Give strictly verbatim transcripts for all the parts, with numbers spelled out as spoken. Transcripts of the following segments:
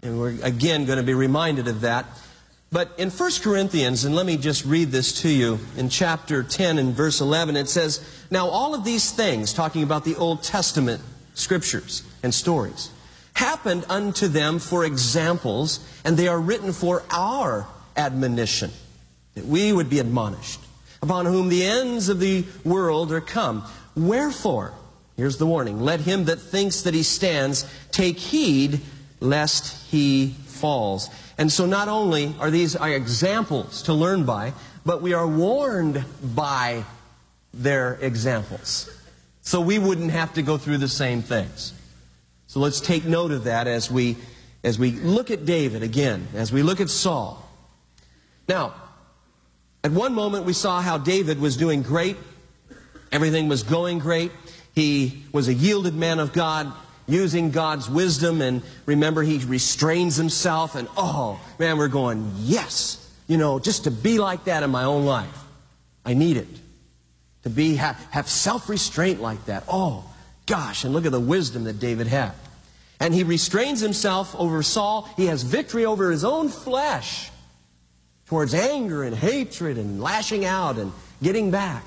And we're again going to be reminded of that. But in First Corinthians, and let me just read this to you, in chapter ten and verse eleven, it says, "Now all of these things," talking about the Old Testament scriptures and stories, "happened unto them for examples, and they are written for our admonition, that we would be admonished, upon whom the ends of the world are come. Wherefore," here's the warning, "let him that thinks that he stands take heed lest he falls." And so not only are these our examples to learn by, but we are warned by their examples. So we wouldn't have to go through the same things. So let's take note of that as we, as we look at David again, as we look at Saul. Now, at one moment we saw how David was doing great. Everything was going great. He was a yielded man of God, using God's wisdom, and remember, he restrains himself, and oh, man, we're going, yes, you know, just to be like that in my own life. I need it. To be, have, have self-restraint like that. Oh, gosh, and look at the wisdom that David had. And he restrains himself over Saul. He has victory over his own flesh towards anger and hatred and lashing out and getting back.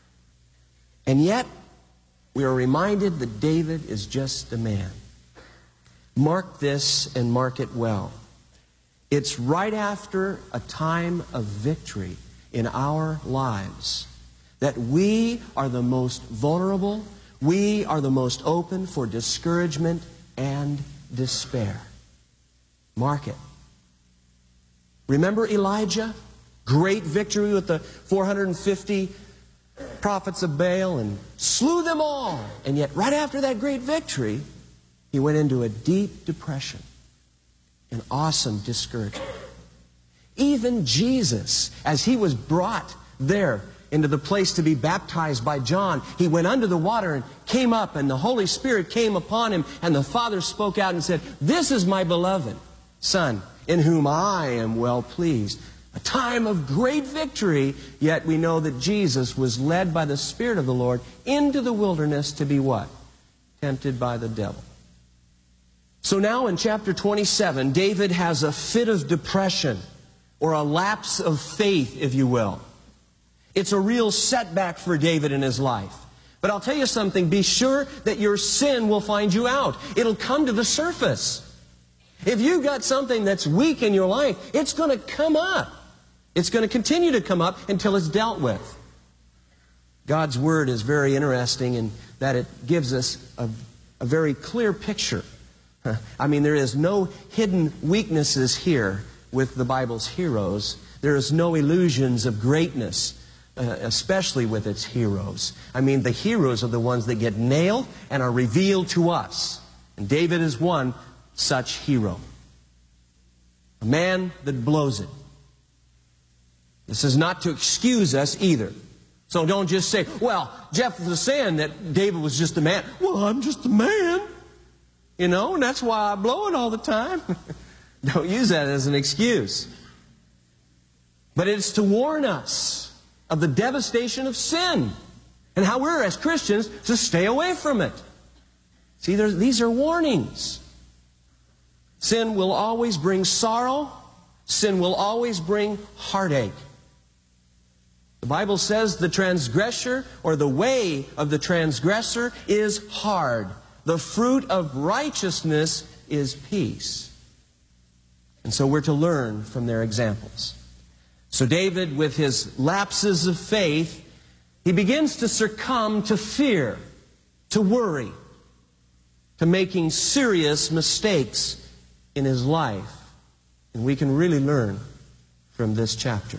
And yet, we are reminded that David is just a man. Mark this and mark it well. It's right after a time of victory in our lives that we are the most vulnerable, we are the most open for discouragement and despair. Mark it. Remember Elijah? Great victory with the four hundred fifty prophets of Baal and slew them all. And yet right after that great victory, he went into a deep depression, an awesome discouragement. Even Jesus, as he was brought there into the place to be baptized by John, he went under the water and came up, and the Holy Spirit came upon him, and the Father spoke out and said, "This is my beloved Son, in whom I am well pleased." A time of great victory, yet we know that Jesus was led by the Spirit of the Lord into the wilderness to be what? Tempted by the devil. So now in chapter twenty-seven, David has a fit of depression, or a lapse of faith, if you will. It's a real setback for David in his life. But I'll tell you something, be sure that your sin will find you out. It'll come to the surface. If you've got something that's weak in your life, it's going to come up. It's going to continue to come up until it's dealt with. God's Word is very interesting in that it gives us a, a very clear picture. I mean, there is no hidden weaknesses here with the Bible's heroes. There is no illusions of greatness, uh, especially with its heroes. I mean, the heroes are the ones that get nailed and are revealed to us. And David is one such hero. A man that blows it. This is not to excuse us either. So don't just say, well, Jeff was saying that David was just a man. Well, I'm just a man. You know, and that's why I blow it all the time. Don't use that as an excuse. But it's to warn us of the devastation of sin and how we're, as Christians, to stay away from it. See, these are warnings. Sin will always bring sorrow. Sin will always bring heartache. The Bible says the transgressor, or the way of the transgressor, is hard. The fruit of righteousness is peace. And so we're to learn from their examples. So David, with his lapses of faith, he begins to succumb to fear, to worry, to making serious mistakes in his life. And we can really learn from this chapter.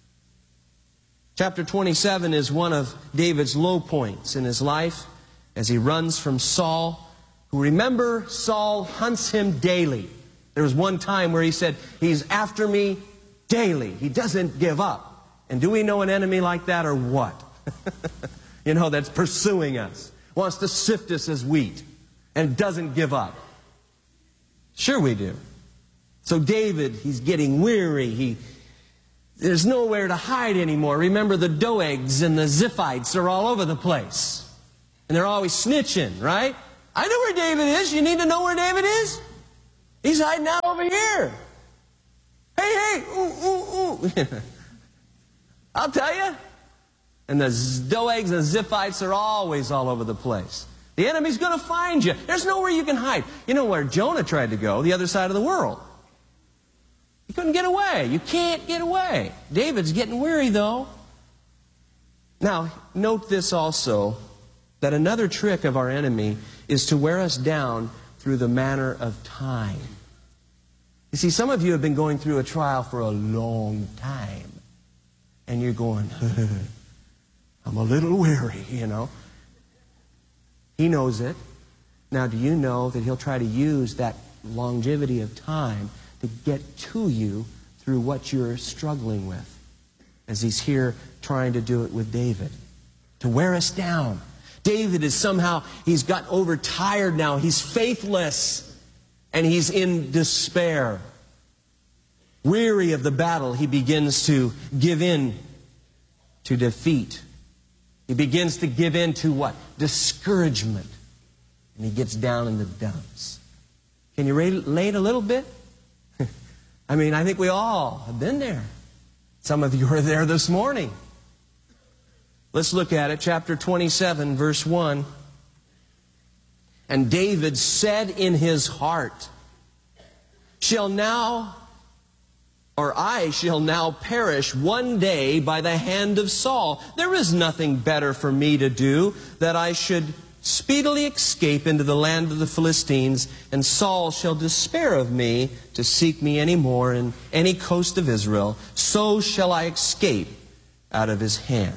Chapter twenty-seven is one of David's low points in his life as he runs from Saul, who, remember, Saul hunts him daily. There was one time where he said, he's after me daily. He doesn't give up. And do we know an enemy like that, or what? You know, that's pursuing us, wants to sift us as wheat, and doesn't give up. Sure we do. So David, he's getting weary. He, there's nowhere to hide anymore. Remember, the Doegs and the Ziphites are all over the place. And they're always snitching, right? I know where David is. You need to know where David is? He's hiding out over here. Hey, hey, ooh, ooh, ooh. I'll tell you. And the Doegs and the Ziphites are always all over the place. The enemy's going to find you. There's nowhere you can hide. You know where Jonah tried to go? The other side of the world. He couldn't get away. You can't get away. David's getting weary, though. Now, note this also, that another trick of our enemy is to wear us down through the manner of time. You see, some of you have been going through a trial for a long time. And you're going, I'm a little weary, you know. He knows it. Now, do you know that he'll try to use that longevity of time to get to you through what you're struggling with? As he's here trying to do it with David. To wear us down. David is somehow, he's got overtired now. He's faithless. And he's in despair. Weary of the battle, he begins to give in to defeat. He begins to give in to what? Discouragement. And he gets down in the dumps. Can you relate a little bit? I mean, I think we all have been there. Some of you are there this morning. Let's look at it. Chapter twenty-seven, verse one. And David said in his heart, shall now, or I shall now perish one day by the hand of Saul. There is nothing better for me to do, that I should speedily escape into the land of the Philistines, and Saul shall despair of me to seek me any more in any coast of Israel. So shall I escape out of his hand.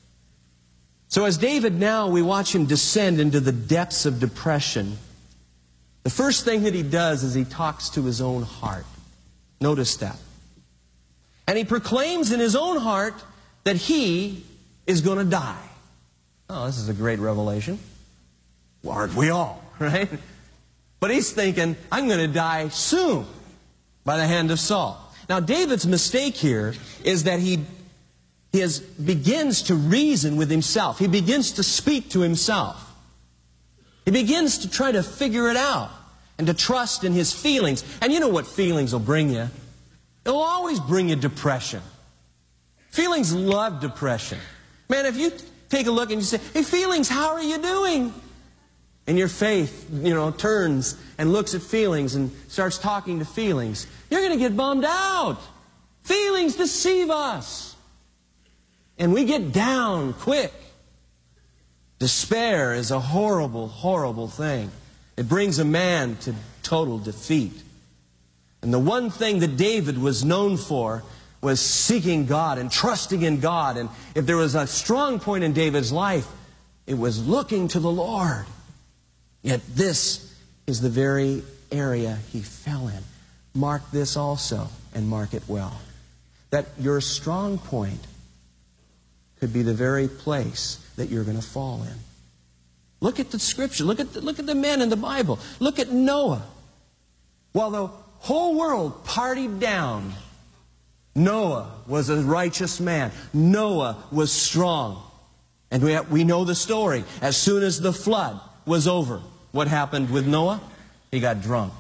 So as David now, we watch him descend into the depths of depression. The first thing that he does is he talks to his own heart. Notice that. And he proclaims in his own heart that he is going to die. Oh, this is a great revelation. Well, aren't we all, right? But he's thinking, I'm going to die soon by the hand of Saul. Now, David's mistake here is that he, he has, begins to reason with himself. He begins to speak to himself. He begins to try to figure it out and to trust in his feelings. And you know what feelings will bring you? It'll always bring you depression. Feelings love depression. Man, if you take a look and you say, hey, feelings, how are you doing? And your faith, you know, turns and looks at feelings and starts talking to feelings, you're going to get bummed out. Feelings deceive us. And we get down quick. Despair is a horrible, horrible thing. It brings a man to total defeat. And the one thing that David was known for was seeking God and trusting in God. And if there was a strong point in David's life, it was looking to the Lord. Yet this is the very area he fell in. Mark this also, and mark it well. That your strong point could be the very place that you're going to fall in. Look at the Scripture. Look at the, look at the men in the Bible. Look at Noah. While the whole world partied down, Noah was a righteous man. Noah was strong. And we, have, we know the story. As soon as the flood was over, what happened with Noah? He got drunk.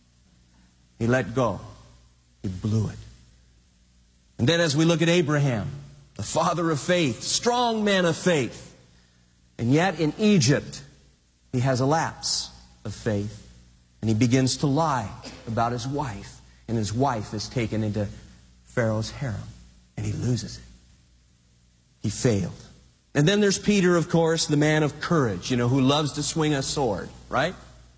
He let go. He blew it. And then as we look at Abraham, the father of faith, strong man of faith, and yet in Egypt, he has a lapse of faith. And he begins to lie about his wife. And his wife is taken into Pharaoh's harem. And he loses it. He failed. And then there's Peter, of course, the man of courage, you know, who loves to swing a sword, right?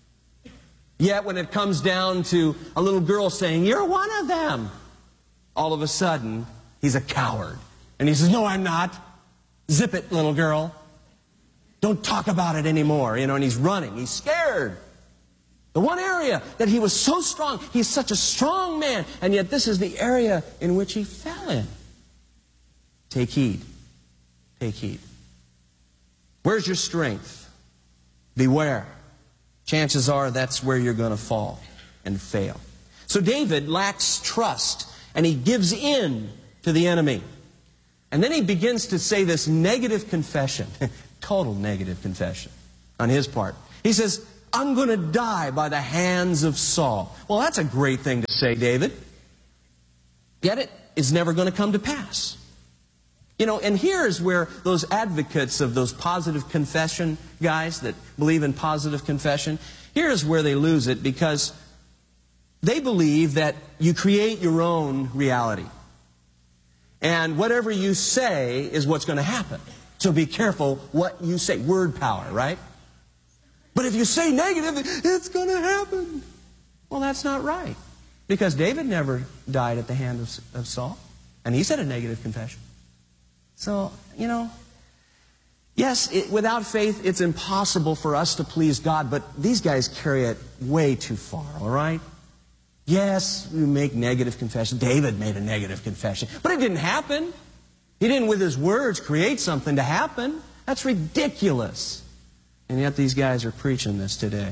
Yet when it comes down to a little girl saying, you're one of them, all of a sudden, he's a coward. And he says, no, I'm not. Zip it, little girl. Don't talk about it anymore. You know, and he's running. He's scared. The one area that he was so strong, he's such a strong man, and yet this is the area in which he fell in. Take heed. Take heed. Where's your strength? Beware. Chances are that's where you're going to fall and fail. So David lacks trust, and he gives in to the enemy. And then he begins to say this negative confession, total negative confession on his part. He says, I'm going to die by the hands of Saul. Well, that's a great thing to say, David. Get it? It's never going to come to pass. You know, and here's where those advocates of those positive confession guys that believe in positive confession, here's where they lose it, because they believe that you create your own reality. And whatever you say is what's going to happen. So be careful what you say. Word power, right? But if you say negative, it's going to happen. Well, that's not right. Because David never died at the hand of, of Saul. And he said a negative confession. So, you know, yes, it, without faith, it's impossible for us to please God. But these guys carry it way too far, all right? Yes, we make negative confessions. David made a negative confession. But it didn't happen. He didn't, with his words, create something to happen. That's ridiculous. And yet these guys are preaching this today.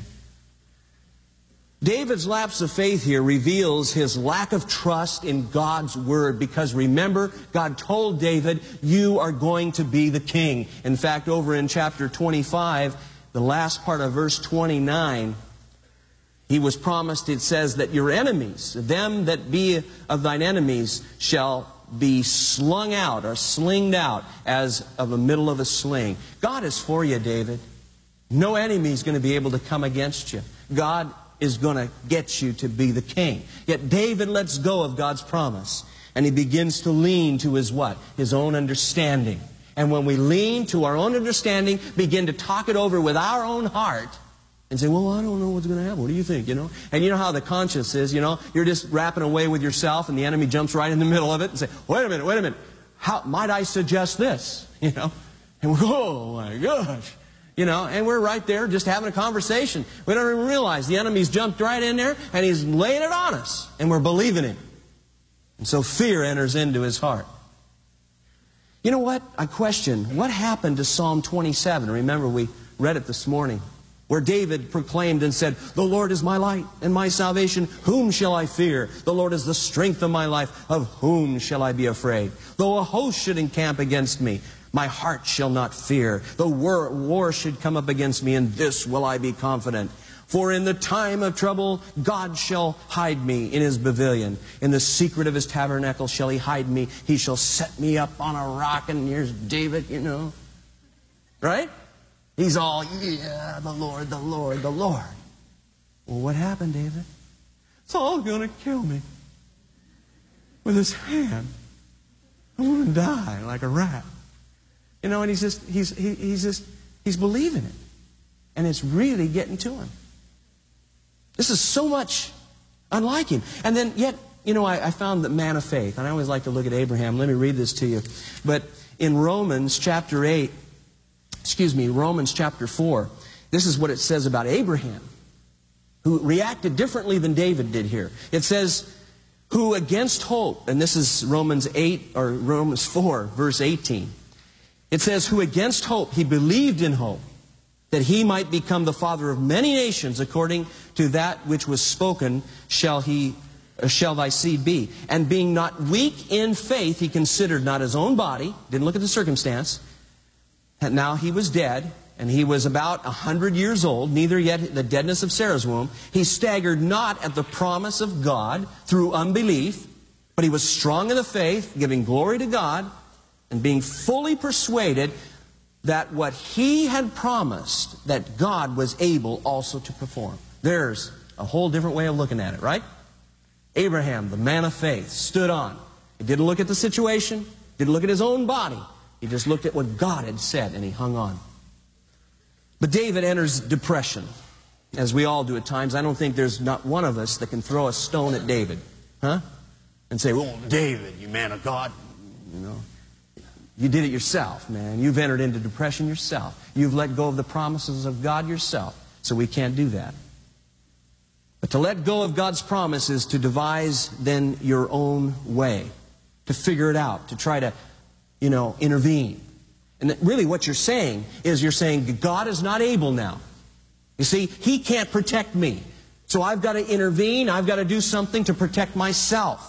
David's lapse of faith here reveals his lack of trust in God's Word, because remember, God told David, you are going to be the king. In fact, over in chapter twenty-five, the last part of verse twenty-nine, he was promised, it says, that your enemies, them that be of thine enemies, shall be slung out or slinged out as of the middle of a sling. God is for you, David. No enemy is going to be able to come against you. God is going to get you to be the king. Yet David lets go of God's promise, and he begins to lean to his what? His own understanding. And when we lean to our own understanding, begin to talk it over with our own heart, and say, well, I don't know what's going to happen. What do you think, you know? And you know how the conscience is, you know? You're just rapping away with yourself, and the enemy jumps right in the middle of it and say, wait a minute, wait a minute. How might I suggest this? You know? And we go, oh my gosh. You know, and we're right there just having a conversation. We don't even realize the enemy's jumped right in there, and he's laying it on us, and we're believing him. And so fear enters into his heart. You know what? I question, what happened to Psalm twenty-seven? Remember, we read it this morning, where David proclaimed and said, the Lord is my light and my salvation. Whom shall I fear? The Lord is the strength of my life. Of whom shall I be afraid? Though a host should encamp against me, my heart shall not fear. Though war, war should come up against me, in this will I be confident. For in the time of trouble, God shall hide me in his pavilion. In the secret of his tabernacle shall he hide me. He shall set me up on a rock. And here's David, you know. Right? He's all, yeah, the Lord, the Lord, the Lord. Well, what happened, David? Saul's going to kill me with his hand. I'm going to die like a rat. You know, and he's just, he's, he, he's just, he's believing it. And it's really getting to him. This is so much unlike him. And then, yet, you know, I, I found the man of faith. And I always like to look at Abraham. Let me read this to you. But in Romans chapter eight, excuse me, Romans chapter four, this is what it says about Abraham, who reacted differently than David did here. It says, who against hope, and this is Romans eight, or Romans four, verse eighteen. It says, who against hope, he believed in hope, that he might become the father of many nations, according to that which was spoken, shall he, uh, shall thy seed be. And being not weak in faith, he considered not his own body, didn't look at the circumstance, and now he was dead, and he was about a hundred years old, neither yet the deadness of Sarah's womb. He staggered not at the promise of God through unbelief, but he was strong in the faith, giving glory to God, and being fully persuaded that what he had promised, that God was able also to perform. There's a whole different way of looking at it, right? Abraham, the man of faith, stood on. He didn't look at the situation, didn't look at his own body. He just looked at what God had said, and he hung on. But David enters depression, as we all do at times. I don't think there's not one of us that can throw a stone at David, huh? And say, well, David, you man of God, you know. You did it yourself, man. You've entered into depression yourself. You've let go of the promises of God yourself. So we can't do that. But to let go of God's promise is to devise then your own way. To figure it out. To try to, you know, intervene. And that really what you're saying is you're saying God is not able now. You see, He can't protect me. So I've got to intervene. I've got to do something to protect myself.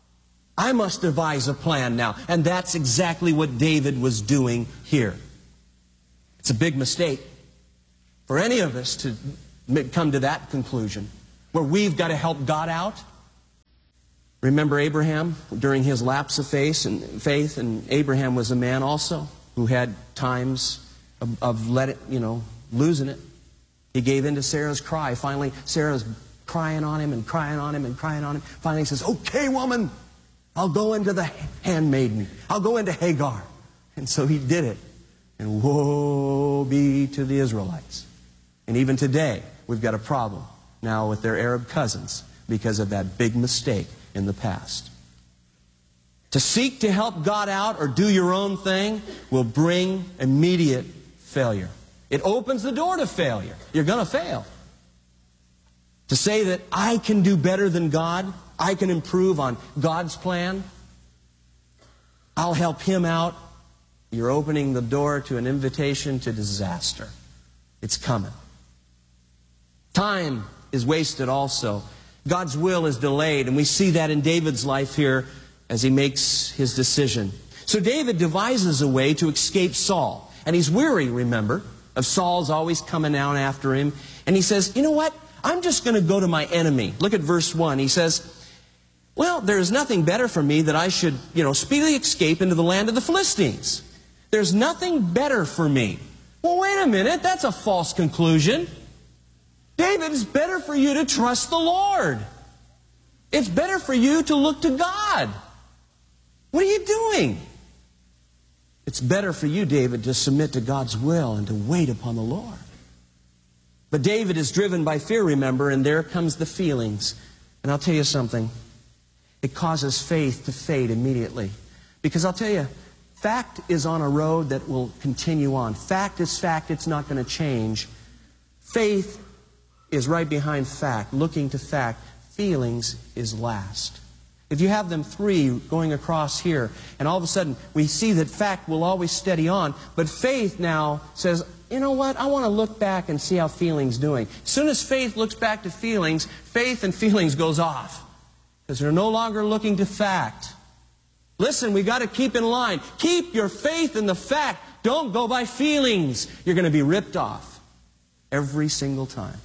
I must devise a plan now. And that's exactly what David was doing here. It's a big mistake for any of us to come to that conclusion, where we've got to help God out. Remember Abraham during his lapse of faith, and faith, and Abraham was a man also who had times of, of let it, you know, losing it. He gave in to Sarah's cry. Finally, Sarah's crying on him and crying on him and crying on him. Finally, he says, "Okay, woman, I'll go into the handmaiden. I'll go into Hagar." And so he did it. And woe be to the Israelites. And even today, we've got a problem now with their Arab cousins because of that big mistake in the past. To seek to help God out or do your own thing will bring immediate failure. It opens the door to failure. You're going to fail. To say that I can do better than God, I can improve on God's plan, I'll help Him out, you're opening the door to an invitation to disaster. It's coming. Time is wasted also. God's will is delayed, and we see that in David's life here as he makes his decision. So David devises a way to escape Saul. And he's weary, remember, of Saul's always coming down after him. And he says, you know what? I'm just going to go to my enemy. Look at verse one. He says, well, there is nothing better for me that I should, you know, speedily escape into the land of the Philistines. There's nothing better for me. Well, wait a minute. That's a false conclusion. David, it's better for you to trust the Lord. It's better for you to look to God. What are you doing? It's better for you, David, to submit to God's will and to wait upon the Lord. But David is driven by fear, remember, and there comes the feelings. And I'll tell you something. It causes faith to fade immediately. Because I'll tell you, fact is on a road that will continue on. Fact is fact. It's not going to change. Faith is right behind fact, looking to fact. Feelings is last. If you have them three going across here, and all of a sudden we see that fact will always steady on, but faith now says, you know what, I want to look back and see how feelings doing. As soon as faith looks back to feelings, faith and feelings goes off. Because they're no longer looking to fact. Listen, we've got to keep in line. Keep your faith in the fact. Don't go by feelings. You're going to be ripped off every single time.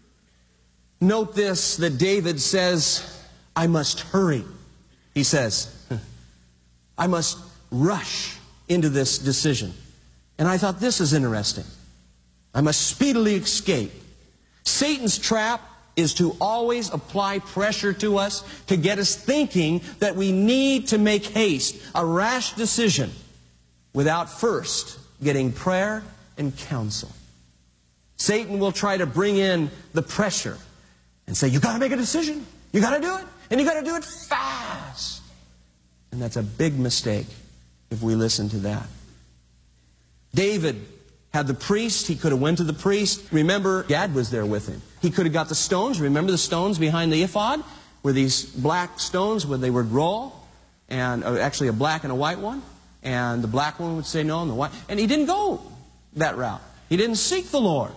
Note this, that David says, I must hurry. He says, I must rush into this decision. And I thought this is interesting. I must speedily escape. Satan's trap is to always apply pressure to us to get us thinking that we need to make haste, a rash decision, without first getting prayer and counsel. Satan will try to bring in the pressure and say, you got to make a decision. You got to do it. And you got to do it fast. And that's a big mistake if we listen to that. David had the priest. He could have went to the priest. Remember, Gad was there with him. He could have got the stones. Remember the stones behind the ephod? Were these black stones where they would roll? And uh, actually a black and a white one. And the black one would say no, and the white. And he didn't go that route. He didn't seek the Lord.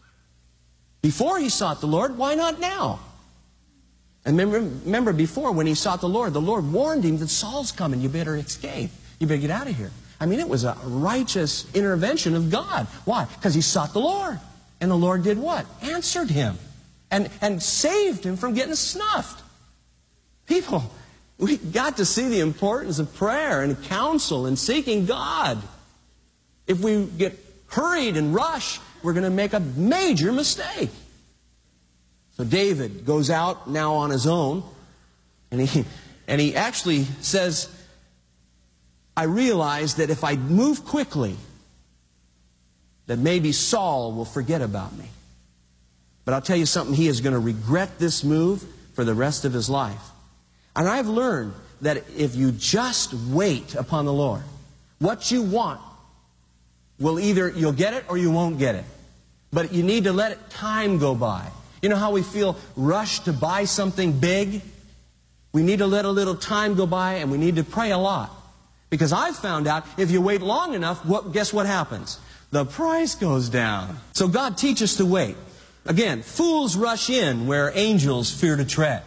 Before he sought the Lord, why not now? And remember, remember before, when he sought the Lord, the Lord warned him that Saul's coming. You better escape. You better get out of here. I mean, it was a righteous intervention of God. Why? Because he sought the Lord. And the Lord did what? Answered him. And, and saved him from getting snuffed. People, we got to see the importance of prayer and counsel and seeking God. If we get hurried and rushed, we're going to make a major mistake. So David goes out now on his own, and he, and he actually says, I realize that if I move quickly, that maybe Saul will forget about me. But I'll tell you something, he is going to regret this move for the rest of his life. And I've learned that if you just wait upon the Lord, what you want will either, you'll get it or you won't get it. But you need to let it, time go by. You know how we feel rushed to buy something big? We need to let a little time go by, and we need to pray a lot. Because I've found out if you wait long enough, what, guess what happens? The price goes down. So God teaches us to wait. Again, fools rush in where angels fear to tread.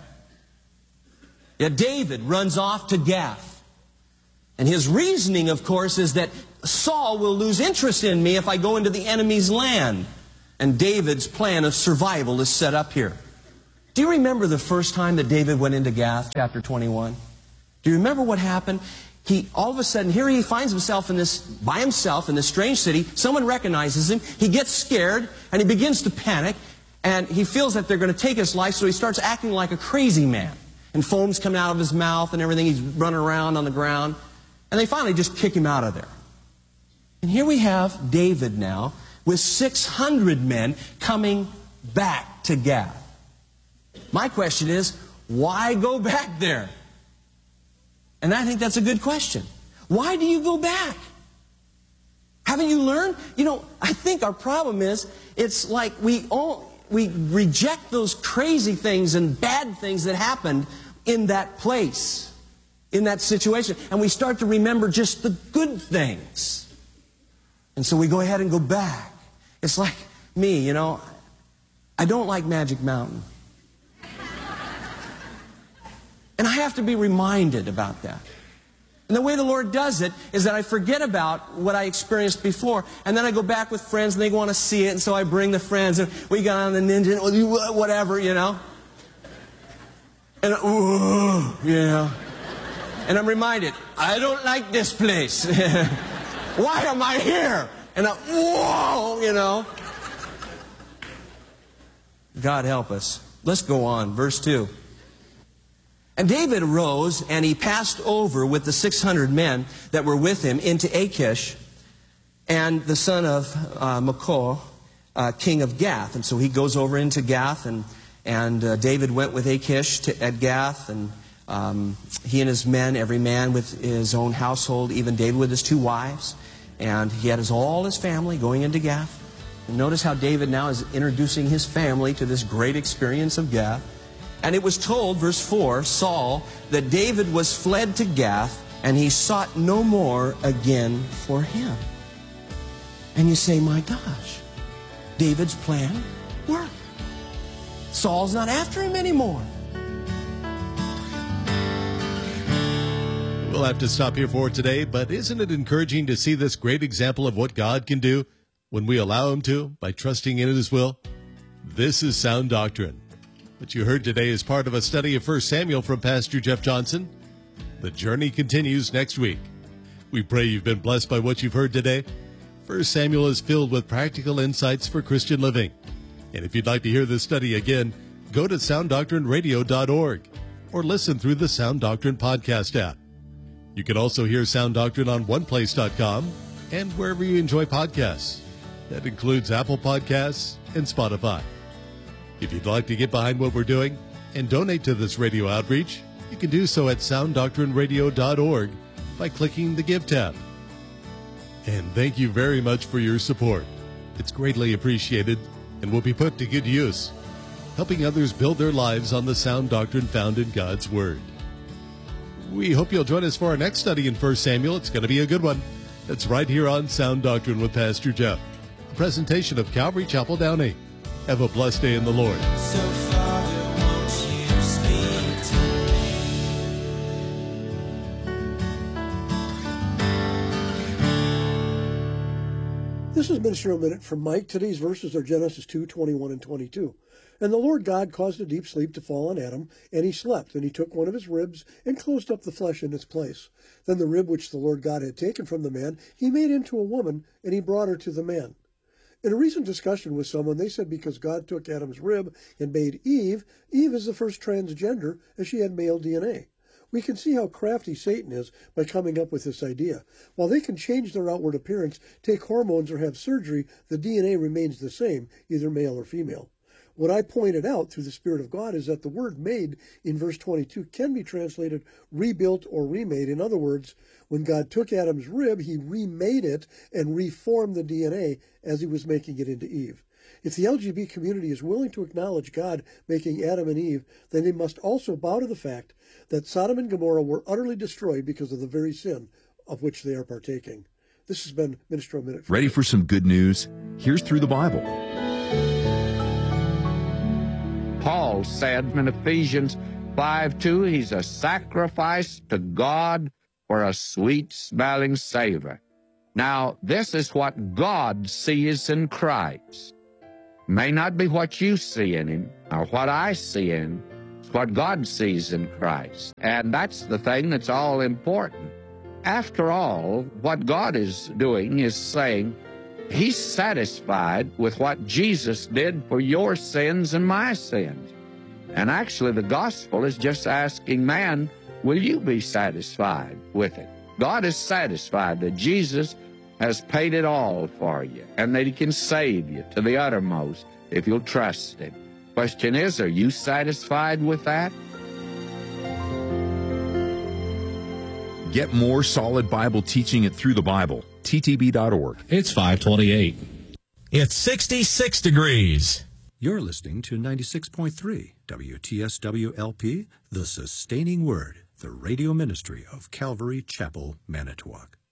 Yet David runs off to Gath. And his reasoning, of course, is that Saul will lose interest in me if I go into the enemy's land. And David's plan of survival is set up here. Do you remember the first time that David went into Gath, chapter twenty-one? Do you remember what happened? He, all of a sudden, here he finds himself in this, by himself in this strange city. Someone recognizes him. He gets scared, and he begins to panic. And he feels that they're going to take his life, so he starts acting like a crazy man. And foam's coming out of his mouth and everything. He's running around on the ground. And they finally just kick him out of there. And here we have David now with six hundred men coming back to Gath. My question is, why go back there? And I think that's a good question. Why do you go back? Haven't you learned? You know, I think our problem is, it's like we all, we reject those crazy things and bad things that happened in that place, in that situation, and we start to remember just the good things. And so we go ahead and go back. It's like me, you know, I don't like Magic Mountain. And I have to be reminded about that. And the way the Lord does it is that I forget about what I experienced before, and then I go back with friends, and they want to see it, and so I bring the friends, and we got on the Ninja, whatever, you know. And, ooh, you know. And I'm reminded, I don't like this place. Why am I here? And I, whoa, you know. God help us. Let's go on. Verse two. And David arose, and he passed over with the six hundred men that were with him into Achish, and the son of uh, Machor, uh, king of Gath. And so he goes over into Gath, and, and uh, David went with Achish to, at Gath, and um, he and his men, every man with his own household, even David with his two wives. And he had his, all his family going into Gath. And notice how David now is introducing his family to this great experience of Gath. And it was told, verse four, Saul, that David was fled to Gath, and he sought no more again for him. And you say, my gosh, David's plan worked. Saul's not after him anymore. We'll have to stop here for today, but isn't it encouraging to see this great example of what God can do when we allow Him to, by trusting in His will? This is Sound Doctrine. What you heard today is part of a study of First Samuel from Pastor Jeff Johnson. The journey continues next week. We pray you've been blessed by what you've heard today. First Samuel is filled with practical insights for Christian living. And if you'd like to hear this study again, go to sound doctrine radio dot org or listen through the Sound Doctrine podcast app. You can also hear Sound Doctrine on one place dot com and wherever you enjoy podcasts. That includes Apple Podcasts and Spotify. If you'd like to get behind what we're doing and donate to this radio outreach, you can do so at sound doctrine radio dot org by clicking the Give tab. And thank you very much for your support. It's greatly appreciated and will be put to good use, helping others build their lives on the sound doctrine found in God's Word. We hope you'll join us for our next study in First Samuel. It's going to be a good one. It's right here on Sound Doctrine with Pastor Jeff, a presentation of Calvary Chapel, Downey. Have a blessed day in the Lord. So Father, won't you speak to me? This is Ministerial Minute from Mike. Today's verses are Genesis two, twenty-one and twenty-two. And the Lord God caused a deep sleep to fall on Adam, and he slept. And he took one of his ribs and closed up the flesh in its place. Then the rib which the Lord God had taken from the man, he made into a woman, and he brought her to the man. In a recent discussion with someone, they said because God took Adam's rib and made Eve, Eve is the first transgender, as she had male D N A. We can see how crafty Satan is by coming up with this idea. While they can change their outward appearance, take hormones, or have surgery, the D N A remains the same, either male or female. What I pointed out through the Spirit of God is that the word made in verse twenty-two can be translated rebuilt or remade. In other words, when God took Adam's rib, he remade it and reformed the D N A as he was making it into Eve. If the L G B T community is willing to acknowledge God making Adam and Eve, then they must also bow to the fact that Sodom and Gomorrah were utterly destroyed because of the very sin of which they are partaking. This has been Ministerial Minute. Ready for some good news? Here's Through the Bible. Paul said in Ephesians five two, he's a sacrifice to God for a sweet-smelling savor. Now, this is what God sees in Christ. May not be what you see in him or what I see in him. It's what God sees in Christ. And that's the thing that's all important. After all, what God is doing is saying he's satisfied with what Jesus did for your sins and my sins. And actually, the gospel is just asking man, will you be satisfied with it? God is satisfied that Jesus has paid it all for you and that he can save you to the uttermost if you'll trust him. Question is, are you satisfied with that? Get more solid Bible teaching at Through the Bible. T T B dot org. It's five twenty-eight. It's sixty-six degrees. You're listening to ninety-six point three W T S W L P, The Sustaining Word, the radio ministry of Calvary Chapel, Manitowoc.